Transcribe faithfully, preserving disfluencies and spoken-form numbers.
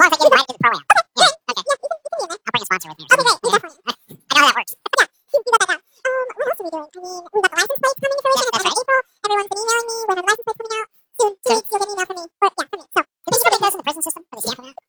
long as I get invited to the program. Yeah, okay. I'll bring a sponsor with me. Okay, great. Yeah, definitely. I know how that works. Yeah, you got that down. Um, what else are we doing? I mean, we got the license plates coming to fruition Yeah, at the that's end of April. Everyone's been emailing me when are the license plates coming out. Soon, two Soon. weeks, you'll get an email from me. Or, yeah, from me. So, Do they still make those in the prison system for the stamp now?